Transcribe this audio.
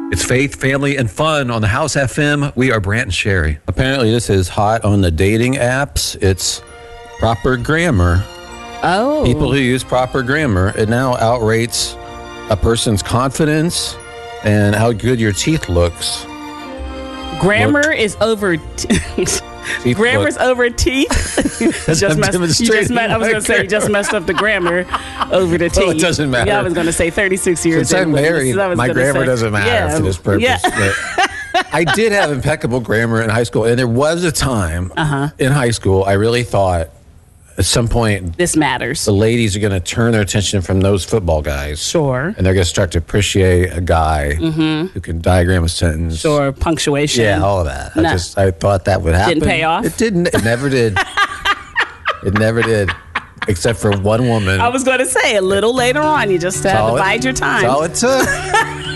It's faith, family, and fun on the House FM. We are Brant and Sherry. Apparently, this is hot on the dating apps. It's proper grammar. Oh. People who use proper grammar, it now outrates a person's confidence and how good your teeth looks. Grammar is over. Grammar's over teeth. You just messed up the grammar over the teeth. Well, it doesn't matter. Yeah, I was going to say 36 years. Since I'm married, my grammar doesn't matter for this purpose. Yeah. I did have impeccable grammar in high school, and there was a time in high school I really thought at some point this matters. The ladies are going to turn their attention from those football guys. Sure. And they're going to start to appreciate a guy who can diagram a sentence. Sure, punctuation. Yeah, all of that. No. I thought that would happen. Didn't pay off? It didn't. It never did. It never did. Except for one woman. I was going to say a little later on, you just had to bide your time. That's all it took.